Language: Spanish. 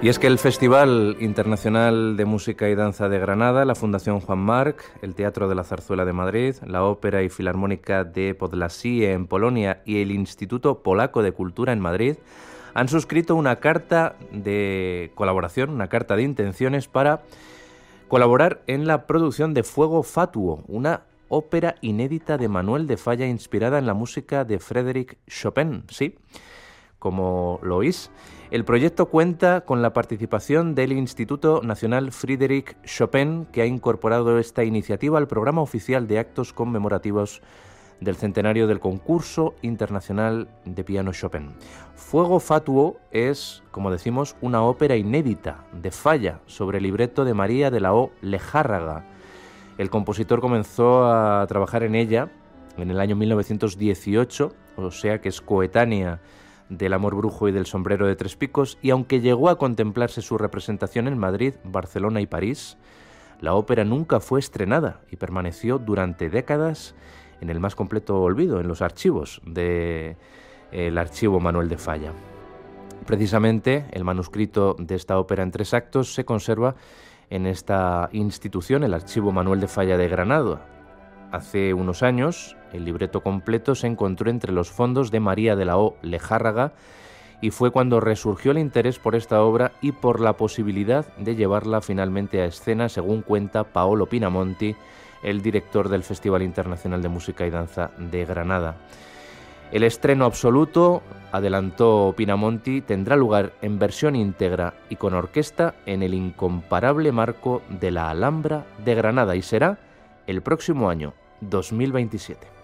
Y es que el Festival Internacional de Música y Danza de Granada, la Fundación Juan Marc, el Teatro de la Zarzuela de Madrid, la Ópera y Filarmónica de Podlasie en Polonia y el Instituto Polaco de Cultura en Madrid han suscrito una carta de colaboración, una carta de intenciones para colaborar en la producción de Fuego Fatuo, una ópera inédita de Manuel de Falla inspirada en la música de Frédéric Chopin, sí, como lo oís. El proyecto cuenta con la participación del Instituto Nacional Frédéric Chopin, que ha incorporado esta iniciativa al programa oficial de actos conmemorativos del centenario del concurso internacional de piano Chopin. Fuego Fatuo es, como decimos, una ópera inédita de Falla sobre el libreto de María de la O. Lejárraga. El compositor comenzó a trabajar en ella en el año 1918, o sea que es coetánea del Amor Brujo y del Sombrero de Tres Picos, y aunque llegó a contemplarse su representación en Madrid, Barcelona y París, la ópera nunca fue estrenada y permaneció durante décadas en el más completo olvido, en los archivos del archivo Manuel de Falla. Precisamente, el manuscrito de esta ópera en 3 actos se conserva en esta institución, el Archivo Manuel de Falla de Granada. Hace unos años, el libreto completo se encontró entre los fondos de María de la O. Lejárraga y fue cuando resurgió el interés por esta obra y por la posibilidad de llevarla finalmente a escena, según cuenta Paolo Pinamonti, el director del Festival Internacional de Música y Danza de Granada. El estreno absoluto, adelantó Pinamonti, tendrá lugar en versión íntegra y con orquesta en el incomparable marco de la Alhambra de Granada y será el próximo año, 2027.